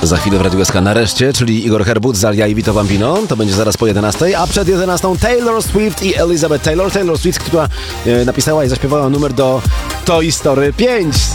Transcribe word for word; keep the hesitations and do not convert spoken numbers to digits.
Za chwilę w Radiu S K nareszcie, czyli Igor Herbut, Zalia i Vito Bambino. To będzie zaraz po jedenastej, a przed jedenastą Taylor Swift i Elizabeth Taylor. Taylor Swift, która e, napisała i zaśpiewała numer do Toy Story pięć.